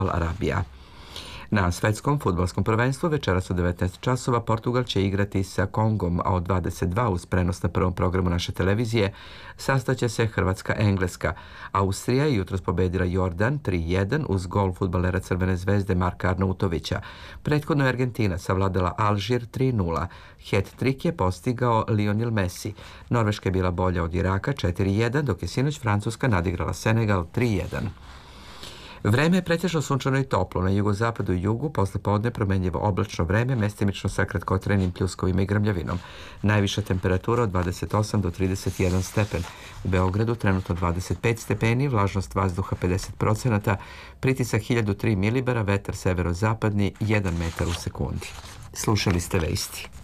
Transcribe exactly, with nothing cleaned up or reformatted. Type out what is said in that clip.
Arabija. Na svetskom fudbalskom prvenstvu večeras u devetnaest časova Portugal će igrati sa Kongom, a od dvadeset dva uz prenos na prvom programu naše televizije sastaće se Hrvatska-Engleska. Austrija je jutros pobedila Jordan tri jedan uz gol fudbalera Crvene zvezde Marka Arnautovića. Prethodno je Argentina savladala Alžir tri nula. Het-trik je postigao Lionel Messi. Norveška je bila bolja od Iraka četiri jedan, dok je sinoć Francuska nadigrala Senegal tri jedan. Vreme je pretežno sunčano i toplo. Na jugozapadu i jugu posle podne promenljivo oblačno vreme, mestimično sa kratkotrajnim pljuskovima i grmljavinom. Najviša temperatura od dvadeset osam do trideset jedan stepen. U Beogradu trenutno dvadeset pet stepeni, vlažnost vazduha pedeset procenata, pritisak hiljadu tri milibara, vetar severozapadni jedan metar u sekundi. Slušali ste vesti.